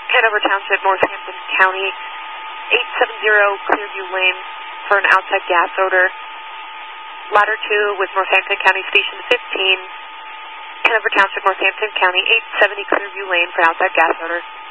Hanover Township, Northampton County, 870 Clearview Lane for an outside gas odor. Ladder 2 with Northampton County Station 15, Hanover Township, Northampton County, 870 Clearview Lane for outside gas odor.